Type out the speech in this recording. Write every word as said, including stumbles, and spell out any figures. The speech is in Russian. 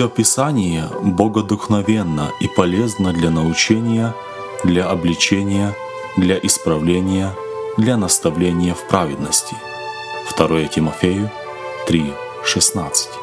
все Писание богодухновенно и полезно для научения, для обличения, для исправления, для наставления в праведности. второе Тимофею три шестнадцать.